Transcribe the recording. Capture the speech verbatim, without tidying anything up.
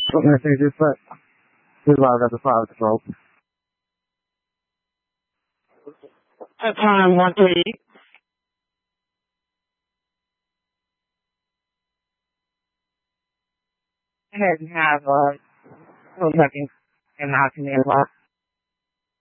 What message is that? This is why I got the file control. At time one three. Go ahead and have uh, full checking and out to me as well.